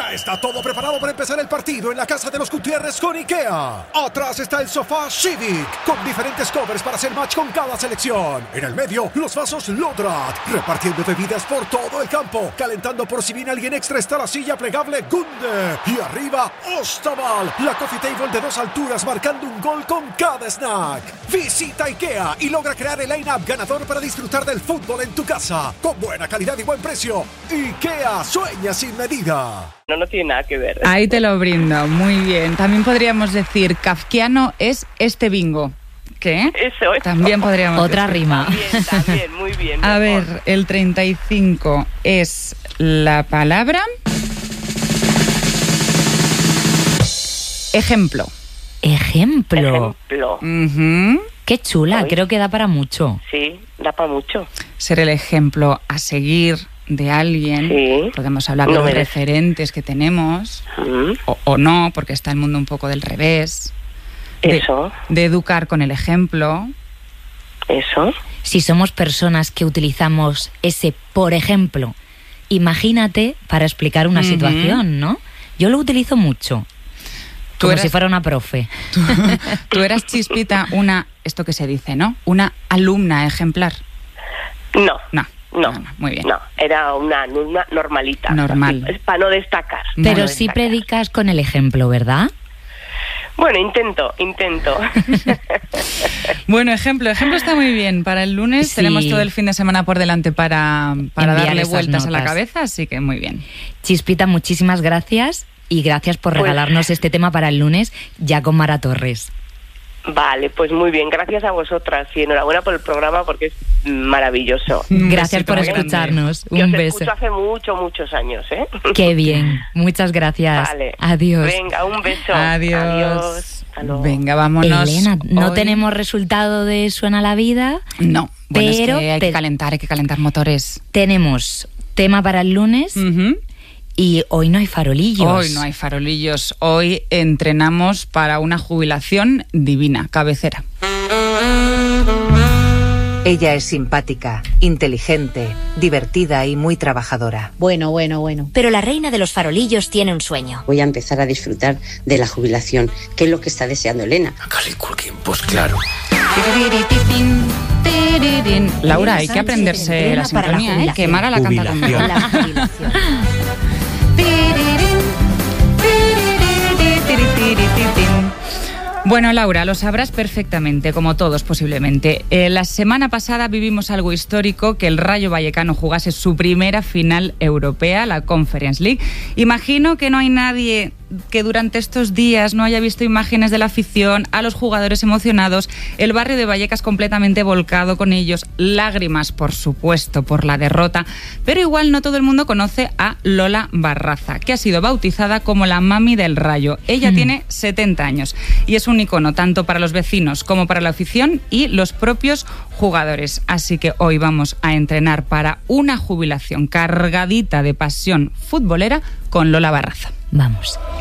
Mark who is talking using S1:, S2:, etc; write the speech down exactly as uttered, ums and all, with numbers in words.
S1: Ya está todo preparado para empezar el partido en la casa de los Gutiérrez con IKEA. Atrás está el sofá Civic, con diferentes covers para hacer match con cada selección. En el medio, los vasos Lodrat, repartiendo bebidas por todo el campo. Calentando por si viene alguien extra está la silla plegable Gunde. Y arriba, Ostaval, la coffee table de dos alturas marcando un gol con cada snack. Visita IKEA y logra crear el line-up ganador para disfrutar del fútbol en tu casa. Con buena calidad y buen precio. IKEA, sueña sin medida.
S2: No, no tiene nada que ver.
S3: Ahí te lo brindo, muy bien. También podríamos decir, kafkiano es este bingo. ¿Qué?
S2: Eso es.
S3: También podríamos
S4: Otra
S3: decir.
S4: rima.
S2: También, también, muy bien.
S3: A
S2: mejor.
S3: ver, el treinta y cinco es la palabra... Ejemplo.
S4: Ejemplo.
S2: Ejemplo.
S3: Ujú.
S4: Qué chula,
S2: Ay.
S4: creo que da para mucho.
S2: Sí, da para mucho.
S3: Ser el ejemplo a seguir de alguien.
S2: Sí.
S3: Podemos hablar
S2: No
S3: de los
S2: merece.
S3: referentes que tenemos,
S2: Mm,
S3: o, o no, porque está el mundo un poco del revés. De,
S2: Eso,
S3: de educar con el ejemplo.
S2: eso.
S4: Si somos personas que utilizamos ese por ejemplo, imagínate para explicar una
S3: Ujú.
S4: situación, ¿no? Yo lo utilizo mucho.
S3: Tú
S4: Como
S3: eras-
S4: si fuera una profe.
S3: Tú, tú eras, Chispita, una, esto que se dice, ¿no? Una alumna ejemplar.
S2: No.
S3: No.
S2: No,
S3: no, muy bien.
S2: No, era una alumna normalita.
S3: Normal.
S2: Es para no destacar.
S3: No
S4: Pero
S2: no
S4: sí
S2: destacar.
S4: predicas con el ejemplo, ¿verdad?
S2: Bueno, intento, intento.
S3: Bueno, ejemplo, ejemplo está muy bien. Para el lunes
S4: Sí.
S3: tenemos todo el fin de semana por delante para, para
S4: Enviar
S3: darle
S4: esas
S3: vueltas a la
S4: notas.
S3: cabeza, así que muy bien.
S4: Chispita, muchísimas gracias y gracias por
S2: Pues-
S4: regalarnos este tema para el lunes ya con Mara Torres.
S2: Vale, pues muy bien. Gracias a vosotras y enhorabuena por el programa porque es maravilloso.
S3: Un
S4: Gracias
S3: besito
S4: por
S3: muy grande.
S4: escucharnos.
S2: Que
S4: Un
S2: os
S4: beso.
S2: escucho hace mucho, muchos años, ¿eh?
S4: Qué bien. Muchas gracias.
S2: Vale.
S4: Adiós.
S2: Venga, un beso.
S3: Adiós.
S2: Adiós. Hasta luego.
S3: Venga, vámonos.
S4: Elena, no
S3: hoy.
S4: tenemos resultado de Suena la Vida.
S3: No, bueno,
S4: Pero
S3: es que hay
S4: te-
S3: que calentar, hay que calentar motores.
S4: Tenemos tema para el lunes
S3: Ujú.
S4: y hoy no hay farolillos.
S3: Hoy no hay farolillos, hoy entrenamos para una jubilación divina, cabecera.
S5: Ella es simpática, inteligente, divertida y muy trabajadora.
S6: Bueno, bueno, bueno.
S7: Pero la reina de los farolillos tiene un sueño.
S8: Voy a empezar a disfrutar de la jubilación, que es lo que está deseando Elena.
S9: Pues claro.
S3: Laura, hay
S7: Sánchez
S3: que aprenderse
S7: entrena
S3: la
S7: para la
S3: sintonía, ¿eh?
S7: jubilación.
S3: Que Mara la canta conmigo.
S9: Jubilación.
S7: La jubilación.
S3: Bueno, Laura, lo sabrás perfectamente, como todos posiblemente. Eh, la semana pasada vivimos algo histórico, que el Rayo Vallecano jugase su primera final europea, la Conference League. Imagino que no hay nadie que durante estos días no haya visto imágenes de la afición, a los jugadores emocionados, el barrio de Vallecas completamente volcado con ellos, lágrimas, por supuesto, por la derrota, pero igual no todo el mundo conoce a Lola Barraza, que ha sido bautizada como la mami del Rayo. Ella
S4: Mm.
S3: tiene setenta años y es un icono tanto para los vecinos como para la afición y los propios jugadores. Así que hoy vamos a entrenar para una jubilación cargadita de pasión futbolera con Lola Barraza.
S4: Vamos.